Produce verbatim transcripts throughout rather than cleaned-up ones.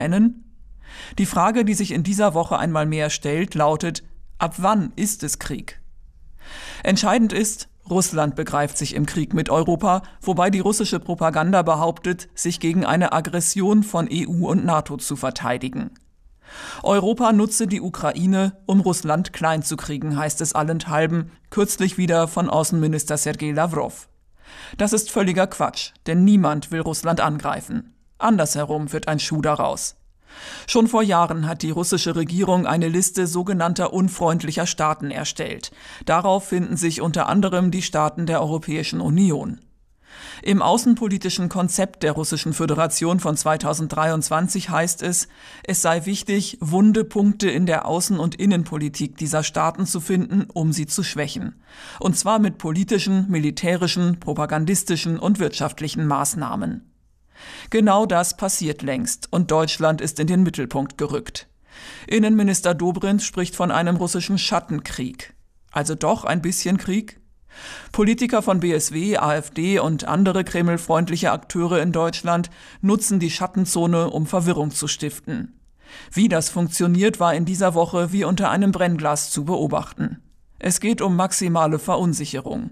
nennen? Die Frage, die sich in dieser Woche einmal mehr stellt, lautet: Ab wann ist es Krieg? Entscheidend ist, Russland begreift sich im Krieg mit Europa, wobei die russische Propaganda behauptet, sich gegen eine Aggression von E U und NATO zu verteidigen. Europa nutze die Ukraine, um Russland klein zu kriegen, heißt es allenthalben, kürzlich wieder von Außenminister Sergei Lavrov. Das ist völliger Quatsch, denn niemand will Russland angreifen. Andersherum wird ein Schuh daraus. Schon vor Jahren hat die russische Regierung eine Liste sogenannter unfreundlicher Staaten erstellt. Darauf finden sich unter anderem die Staaten der Europäischen Union. Im außenpolitischen Konzept der Russischen Föderation von zweitausenddreiundzwanzig heißt es, es sei wichtig, wunde Punkte in der Außen- und Innenpolitik dieser Staaten zu finden, um sie zu schwächen. Und zwar mit politischen, militärischen, propagandistischen und wirtschaftlichen Maßnahmen. Genau das passiert längst und Deutschland ist in den Mittelpunkt gerückt. Innenminister Dobrindt spricht von einem russischen Schattenkrieg. Also doch ein bisschen Krieg? Politiker von B S W, AfD und andere kremlfreundliche Akteure in Deutschland nutzen die Schattenzone, um Verwirrung zu stiften. Wie das funktioniert, war in dieser Woche wie unter einem Brennglas zu beobachten. Es geht um maximale Verunsicherung.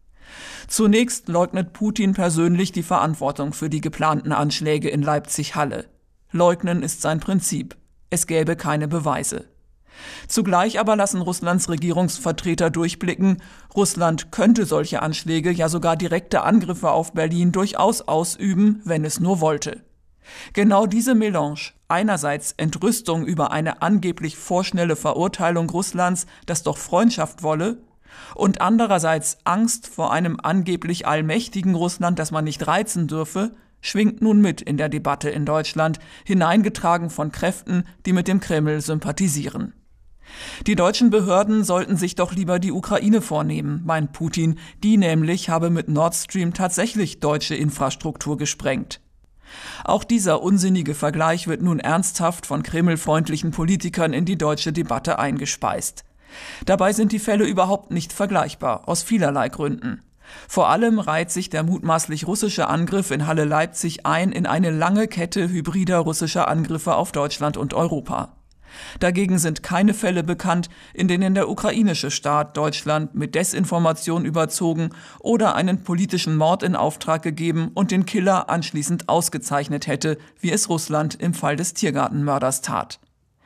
Zunächst leugnet Putin persönlich die Verantwortung für die geplanten Anschläge in Leipzig-Halle. Leugnen ist sein Prinzip. Es gäbe keine Beweise. Zugleich aber lassen Russlands Regierungsvertreter durchblicken, Russland könnte solche Anschläge, ja sogar direkte Angriffe auf Berlin durchaus ausüben, wenn es nur wollte. Genau diese Melange, einerseits Entrüstung über eine angeblich vorschnelle Verurteilung Russlands, das doch Freundschaft wolle, und andererseits Angst vor einem angeblich allmächtigen Russland, das man nicht reizen dürfe, schwingt nun mit in der Debatte in Deutschland, hineingetragen von Kräften, die mit dem Kreml sympathisieren. Die deutschen Behörden sollten sich doch lieber die Ukraine vornehmen, meint Putin, die nämlich habe mit Nord Stream tatsächlich deutsche Infrastruktur gesprengt. Auch dieser unsinnige Vergleich wird nun ernsthaft von kremlfreundlichen Politikern in die deutsche Debatte eingespeist. Dabei sind die Fälle überhaupt nicht vergleichbar, aus vielerlei Gründen. Vor allem reiht sich der mutmaßlich russische Angriff in Halle-Leipzig ein in eine lange Kette hybrider russischer Angriffe auf Deutschland und Europa. Dagegen sind keine Fälle bekannt, in denen der ukrainische Staat Deutschland mit Desinformation überzogen oder einen politischen Mord in Auftrag gegeben und den Killer anschließend ausgezeichnet hätte, wie es Russland im Fall des Tiergartenmörders tat.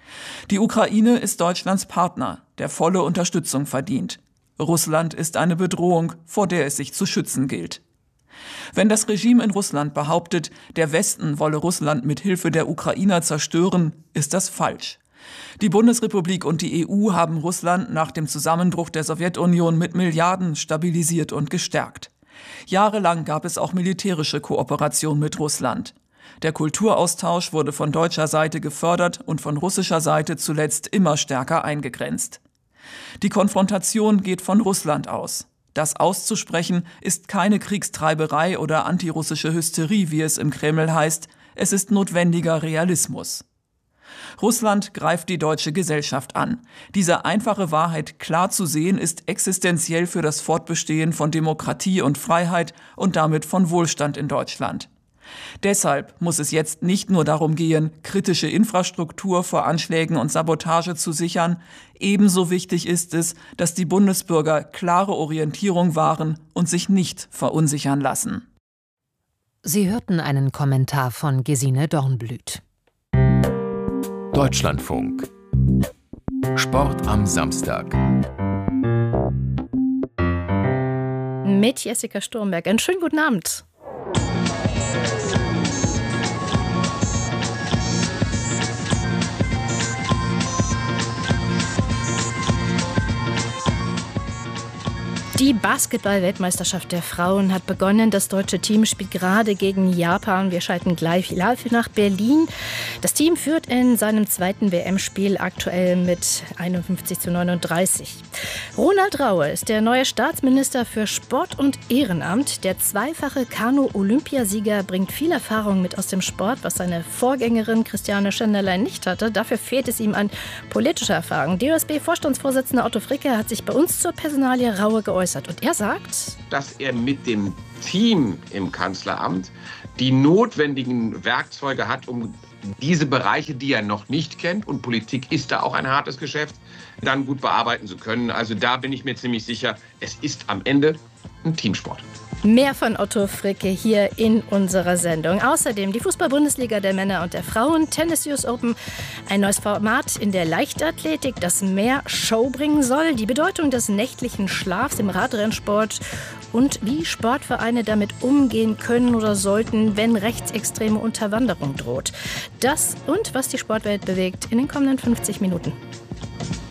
Die Ukraine ist Deutschlands Partner, der volle Unterstützung verdient. Russland ist eine Bedrohung, vor der es sich zu schützen gilt. Wenn das Regime in Russland behauptet, der Westen wolle Russland mit Hilfe der Ukrainer zerstören, ist das falsch. Die Bundesrepublik und die E U haben Russland nach dem Zusammenbruch der Sowjetunion mit Milliarden stabilisiert und gestärkt. Jahrelang gab es auch militärische Kooperation mit Russland. Der Kulturaustausch wurde von deutscher Seite gefördert und von russischer Seite zuletzt immer stärker eingegrenzt. Die Konfrontation geht von Russland aus. Das auszusprechen ist keine Kriegstreiberei oder antirussische Hysterie, wie es im Kreml heißt. Es ist notwendiger Realismus. Russland greift die deutsche Gesellschaft an. Diese einfache Wahrheit klar zu sehen, ist existenziell für das Fortbestehen von Demokratie und Freiheit und damit von Wohlstand in Deutschland. Deshalb muss es jetzt nicht nur darum gehen, kritische Infrastruktur vor Anschlägen und Sabotage zu sichern. Ebenso wichtig ist es, dass die Bundesbürger klare Orientierung wahren und sich nicht verunsichern lassen. Sie hörten einen Kommentar von Gesine Dornblüt. Deutschlandfunk. Sport am Samstag. Mit Jessica Sturmberg. Einen schönen guten Abend. Die Basketball-Weltmeisterschaft der Frauen hat begonnen. Das deutsche Team spielt gerade gegen Japan. Wir schalten gleich live nach Berlin. Das Team führt in seinem zweiten W M-Spiel aktuell mit einundfünfzig zu neununddreißig. Ronald Raue ist der neue Staatsminister für Sport und Ehrenamt. Der zweifache Kanu-Olympiasieger bringt viel Erfahrung mit aus dem Sport, was seine Vorgängerin Christiane Schenderlein nicht hatte. Dafür fehlt es ihm an politischer Erfahrung. D O S B-Vorstandsvorsitzender Otto Fricke hat sich bei uns zur Personalie Raue geäußert. Und er sagt, dass er mit dem Team im Kanzleramt die notwendigen Werkzeuge hat, um diese Bereiche, die er noch nicht kennt, und Politik ist da auch ein hartes Geschäft, dann gut bearbeiten zu können. Also da bin ich mir ziemlich sicher, es ist am Ende ein Teamsport. Mehr von Otto Fricke hier in unserer Sendung. Außerdem die Fußball-Bundesliga der Männer und der Frauen, Tennis U S Open, ein neues Format in der Leichtathletik, das mehr Show bringen soll, die Bedeutung des nächtlichen Schlafs im Radrennsport und wie Sportvereine damit umgehen können oder sollten, wenn rechtsextreme Unterwanderung droht. Das und was die Sportwelt bewegt in den kommenden fünfzig Minuten.